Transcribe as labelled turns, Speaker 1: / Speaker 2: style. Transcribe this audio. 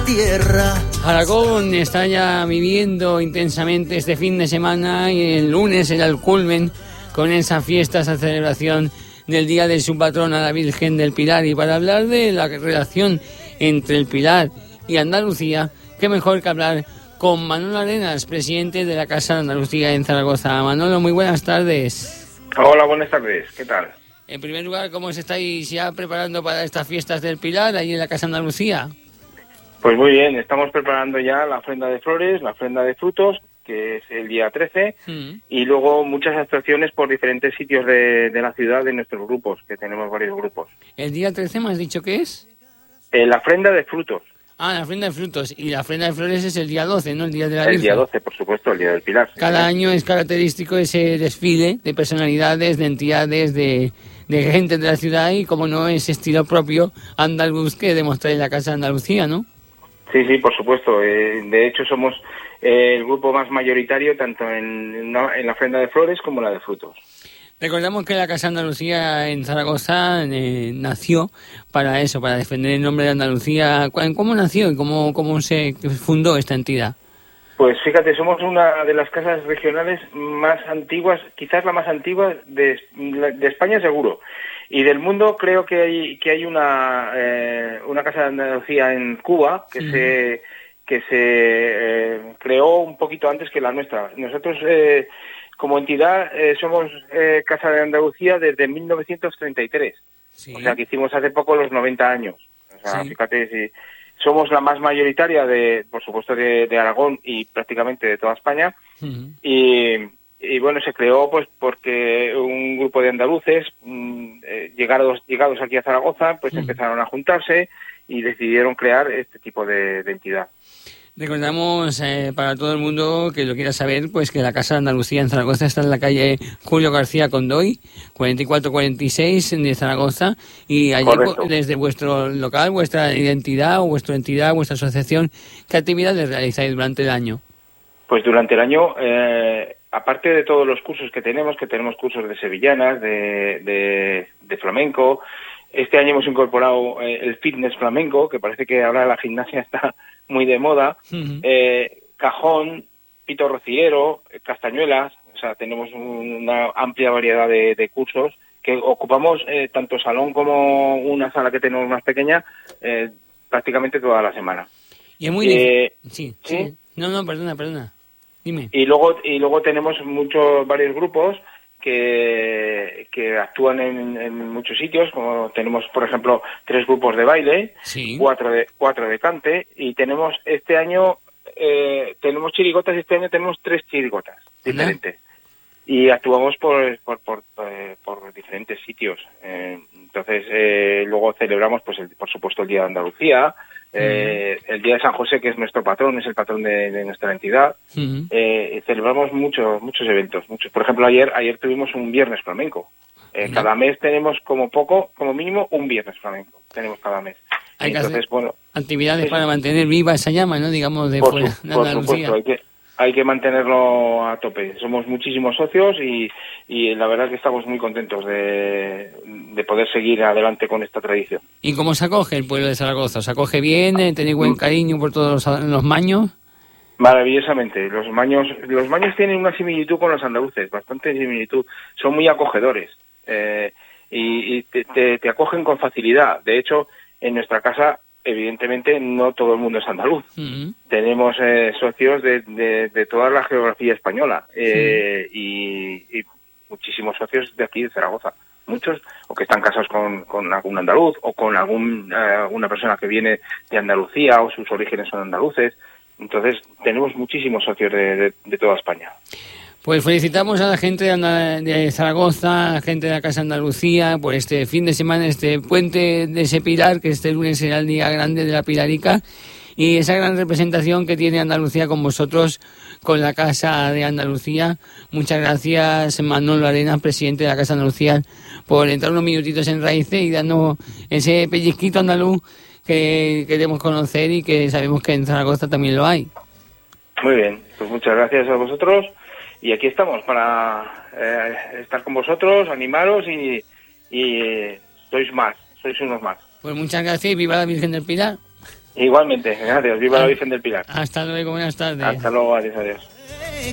Speaker 1: tierra.
Speaker 2: Aragón está ya viviendo intensamente este fin de semana y el lunes era el culmen con esa fiesta, esa celebración del día de su patrona, la Virgen del Pilar. Y para hablar de la relación entre el Pilar y Andalucía, qué mejor que hablar con Manolo Arenas, presidente de la Casa de Andalucía en Zaragoza. Manolo, muy buenas tardes.
Speaker 3: Hola, buenas tardes, ¿qué tal?
Speaker 2: En primer lugar, ¿cómo os estáis ya preparando para estas fiestas del Pilar allí en la Casa de Andalucía?
Speaker 3: Pues muy bien, estamos preparando ya la ofrenda de flores, la ofrenda de frutos, que es el día 13, y luego muchas actuaciones por diferentes sitios de la ciudad de nuestros grupos, que tenemos varios grupos.
Speaker 2: ¿El día 13 me has dicho que es?
Speaker 3: La ofrenda de frutos.
Speaker 2: Ah, la ofrenda de frutos. Y la ofrenda de flores es el día 12, ¿no? El día de la Virgen.
Speaker 3: El día 12, por supuesto, el día del Pilar.
Speaker 2: Cada año es característico ese desfile de personalidades, de entidades, de gente de la ciudad y, como no, ese estilo propio andaluz que demuestra en la Casa de Andalucía, ¿no?
Speaker 3: Sí, por supuesto. De hecho, somos el grupo más mayoritario tanto en la ofrenda de flores como la de frutos.
Speaker 2: Recordamos que la Casa de Andalucía en Zaragoza nació para eso, para defender el nombre de Andalucía. ¿Cómo nació y cómo se fundó esta entidad?
Speaker 3: Pues fíjate, somos una de las casas regionales más antiguas, quizás la más antigua de España seguro. Y del mundo creo que hay una Casa de Andalucía en Cuba que se creó un poquito antes que la nuestra. Nosotros como entidad somos Casa de Andalucía desde 1933. ¿Sí? O sea, que hicimos hace poco los 90 años. O sea, sí. Fíjate, si somos la más mayoritaria por supuesto, de Aragón y prácticamente de toda España. Y bueno, se creó pues porque un grupo de andaluces llegados aquí a Zaragoza pues empezaron a juntarse y decidieron crear este tipo de entidad.
Speaker 2: Recordamos para todo el mundo que lo quiera saber pues que la Casa de Andalucía en Zaragoza está en la calle Julio García Condoy, 4446 de Zaragoza, y allí desde vuestro local, vuestra identidad o vuestra entidad, vuestra asociación, ¿qué actividades realizáis durante el año? Pues durante el año, aparte de todos los cursos que tenemos cursos de sevillanas, de flamenco. Este año hemos incorporado el fitness flamenco, que parece que ahora la gimnasia está muy de moda. Cajón, pito rociero, castañuelas. O sea, tenemos una amplia variedad de cursos que ocupamos tanto salón como una sala que tenemos más pequeña prácticamente toda la semana. Y es muy difícil. Sí. No, perdona. Dime. Y luego tenemos varios grupos que actúan en muchos sitios, como tenemos, por ejemplo, 3 grupos de baile, 4 de cante, y tenemos este año tenemos chirigotas, este año tenemos 3 chirigotas diferentes. Y actuamos por diferentes sitios. Entonces, luego celebramos, pues por supuesto, el Día de Andalucía, el Día de San José, que es nuestro patrón, es el patrón de nuestra entidad. Celebramos muchos eventos. Por ejemplo, ayer tuvimos un viernes flamenco. Cada mes tenemos como mínimo un viernes flamenco. Tenemos cada mes. Entonces, bueno, actividades para mantener viva esa llama, ¿no? Digamos, de fuera de Andalucía. Por supuesto, hay que mantenerlo a tope. Somos muchísimos socios y la verdad que estamos muy contentos de poder seguir adelante con esta tradición. ¿Y cómo se acoge el pueblo de Zaragoza? ¿Se acoge bien? ¿Tenéis buen cariño por todos los maños? Maravillosamente. Los maños tienen una similitud con los andaluces, bastante similitud. Son muy acogedores y te acogen con facilidad. De hecho, en nuestra casa, evidentemente, no todo el mundo es andaluz. Tenemos socios de toda la geografía española y muchísimos socios de aquí de Zaragoza. Muchos, o que están casados con algún andaluz, o con alguna persona que viene de Andalucía, o sus orígenes son andaluces. Entonces, tenemos muchísimos socios de toda España. Pues felicitamos a la gente de Zaragoza, a la gente de la Casa Andalucía, por este fin de semana, este puente de ese Pilar, que este lunes será el día grande de la Pilarica, y esa gran representación que tiene Andalucía con vosotros, con la Casa de Andalucía. Muchas gracias, Manolo Arenas, presidente de la Casa de Andalucía, por entrar unos minutitos en Raíces y darnos ese pellizquito andaluz que queremos conocer y que sabemos que en Zaragoza también lo hay. Muy bien, pues muchas gracias a vosotros. Y aquí estamos para estar con vosotros, animaros y sois unos más. Pues muchas gracias y viva la Virgen del Pilar.
Speaker 3: Igualmente, gracias. Viva la Virgen del Pilar.
Speaker 2: Hasta luego, buenas tardes.
Speaker 3: Hasta luego, adiós, adiós.